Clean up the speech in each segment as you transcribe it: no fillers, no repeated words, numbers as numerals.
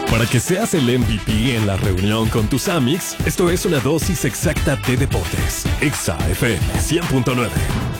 Para que seas el MVP en la reunión con tus amics, esto es una dosis exacta de deportes. Exa FM 100.9.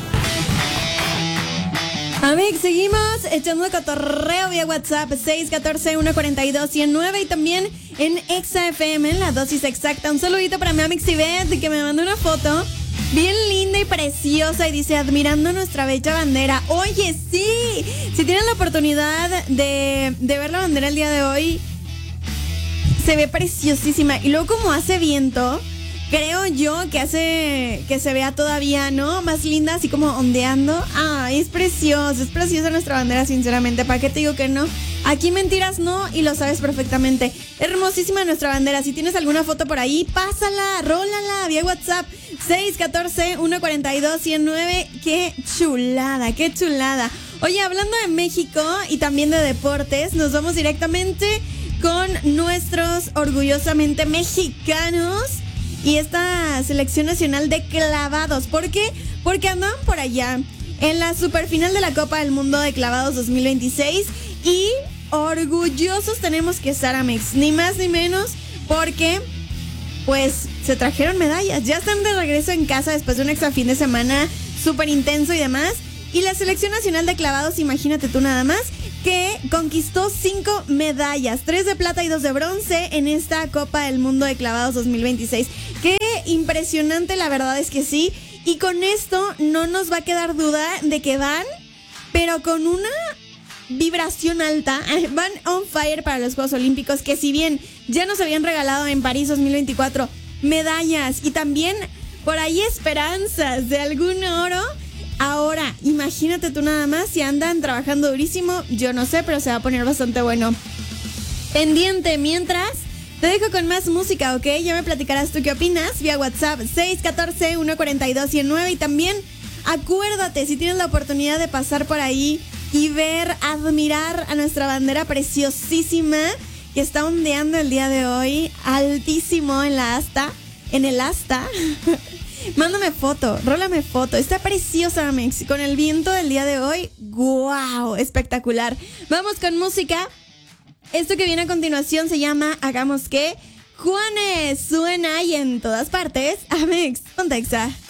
Amigos, seguimos echando cotorreo vía WhatsApp 614-142-109 y también en Exa FM, en la dosis exacta. Un saludito para mi amix Ivette, que me mandó una foto bien linda y preciosa y dice, admirando nuestra bella bandera. Oye, sí, si tienen la oportunidad de ver la bandera el día de hoy, se ve preciosísima. Y luego como hace viento, creo yo que hace que se vea todavía, ¿no? Más linda, así como ondeando. Ay, es preciosa nuestra bandera, sinceramente. ¿Para qué te digo que no? Aquí mentiras no, y lo sabes perfectamente. Hermosísima nuestra bandera. Si tienes alguna foto por ahí, pásala, rólala vía WhatsApp 614-142-109. ¡Qué chulada, qué chulada! Oye, hablando de México y también de deportes, nos vamos directamente con nuestros orgullosamente mexicanos y esta selección nacional de clavados. ¿Por qué? Porque andaban por allá en la superfinal de la Copa del Mundo de Clavados 2026 y orgullosos tenemos que estar, Amex, ni más ni menos, porque pues se trajeron medallas. Ya están de regreso en casa después de un extra fin de semana súper intenso y demás. Y la selección nacional de clavados, imagínate tú nada más, que conquistó 5 medallas, 3 de plata y 2 de bronce en esta Copa del Mundo de Clavados 2026. Qué impresionante, la verdad es que sí. Y con esto no nos va a quedar duda de que van, pero con una vibración alta, van on fire para los Juegos Olímpicos, que si bien ya nos habían regalado en París 2024 medallas y también por ahí esperanzas de algún oro, ahora, imagínate tú nada más, si andan trabajando durísimo, yo no sé, pero se va a poner bastante bueno. Pendiente, mientras, te dejo con más música, ¿ok? Ya me platicarás tú qué opinas vía WhatsApp 614-142-109 y también acuérdate, si tienes la oportunidad de pasar por ahí y ver, admirar a nuestra bandera preciosísima que está ondeando el día de hoy, altísimo en el asta. Mándame foto, rólame foto. Está preciosa, Mex. Con el viento del día de hoy, ¡guau! Espectacular. Vamos con música. Esto que viene a continuación se llama Hagamos que. Juanes, suena y en todas partes. Amex, ponte Exa.